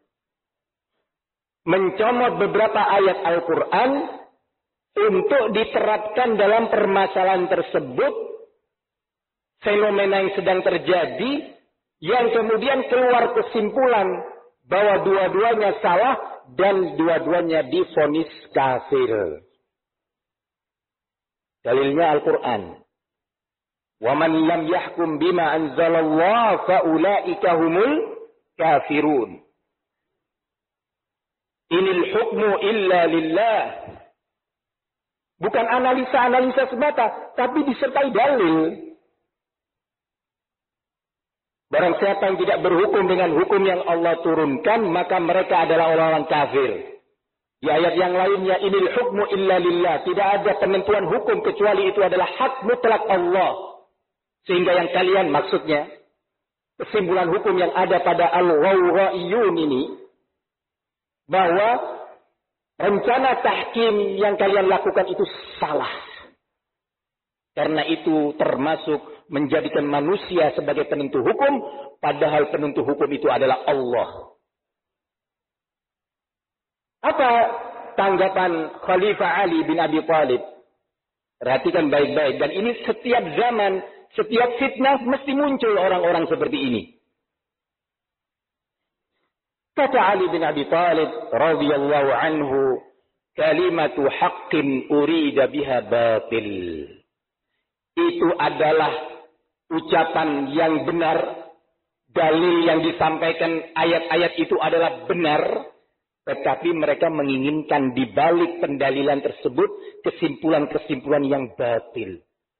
Mencomot beberapa ayat Al-Quran untuk diterapkan dalam permasalahan tersebut, fenomena yang sedang terjadi, yang kemudian keluar kesimpulan bahwa dua-duanya salah dan dua-duanya divonis kafir. Dalilnya Al-Quran. Wa man lam yahkum bima anzalallah fa ulaika humul kafirun. Inil hukmu illa lillah. Bukan analisa-analisa semata, tapi disertai dalil. Barang siapa yang tidak berhukum dengan hukum yang Allah turunkan, maka mereka adalah orang-orang kafir. Di ayat yang lainnya, inil hukmu illa lillah. Tidak ada penentuan hukum kecuali itu adalah hak mutlak Allah. Sehingga yang kalian maksudnya, kesimpulan hukum yang ada pada al-ghawghaiyun ini, bahwa rencana tahkim yang kalian lakukan itu salah. Karena itu termasuk menjadikan manusia sebagai penentu hukum, padahal penentu hukum itu adalah Allah. Apa tanggapan Khalifah Ali bin Abi Thalib? Perhatikan baik-baik. Dan ini setiap zaman, setiap fitnah mesti muncul orang-orang seperti ini. Kata Ali bin Abi Thalib radhiyallahu anhu, kalimatu haqqin urida biha batil. Itu adalah ucapan yang benar, dalil yang disampaikan ayat-ayat itu adalah benar, tetapi mereka menginginkan di balik pendalilan tersebut kesimpulan-kesimpulan yang batil.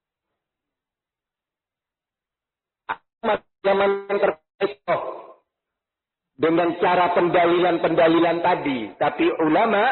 Zaman yang terpesoh dengan cara pendalilan-pendalilan tadi. Tapi ulama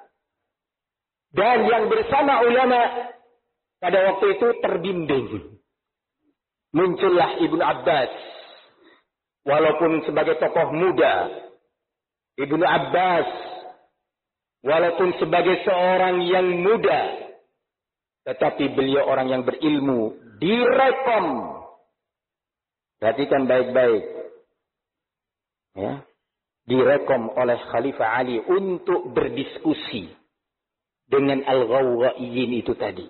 dan yang bersama ulama pada waktu itu terbimbing. Muncullah Ibnu Abbas. Walaupun sebagai tokoh muda. Ibnu Abbas. Walaupun sebagai seorang yang muda. Tetapi beliau orang yang berilmu. Direkom. Perhatikan baik-baik. Ya, direkom oleh Khalifah Ali untuk berdiskusi dengan al-ghawghaiyyin itu tadi.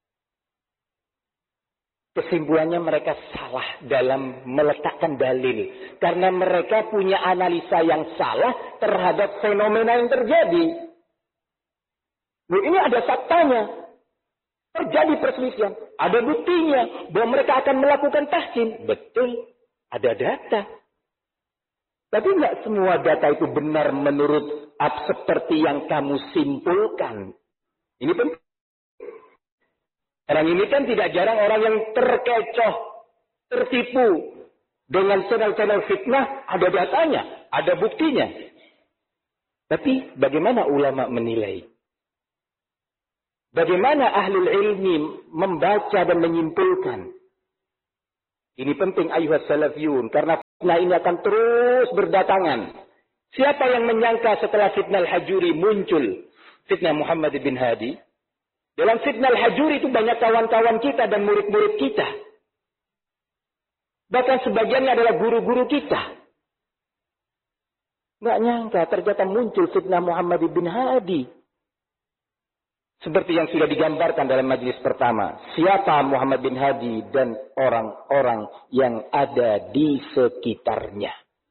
Kesimpulannya mereka salah dalam meletakkan dalil. Karena mereka punya analisa yang salah terhadap fenomena yang terjadi. Nah, ini ada faktanya. Terjadi perselisihan. Ada buktinya bahwa mereka akan melakukan tahkim. Betul, ada data. Tapi enggak semua data itu benar menurut seperti yang kamu simpulkan. Ini penting. Sekarang ini kan tidak jarang orang yang terkecoh, tertipu dengan channel-channel fitnah, ada datanya, ada buktinya. Tapi bagaimana ulama menilai? Bagaimana ahlul ilmi membaca dan menyimpulkan? Ini penting ayuhas salafiyun, karena fitnah ini akan terus berdatangan. Siapa yang menyangka setelah fitnah al-Hajuri muncul fitnah Muhammad bin Hadi? Dalam fitnah al-Hajuri itu banyak kawan-kawan kita dan murid-murid kita. Bahkan sebagiannya adalah guru-guru kita. Nggak nyangka ternyata muncul fitnah Muhammad bin Hadi. Seperti yang sudah digambarkan dalam majelis pertama. Siapa Muhammad bin Hadi dan orang-orang yang ada di sekitarnya.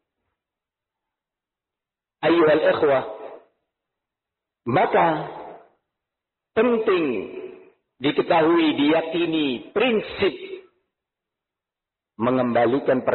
Ayyuhal ikhwah. Maka penting diketahui, diyakini prinsip mengembalikan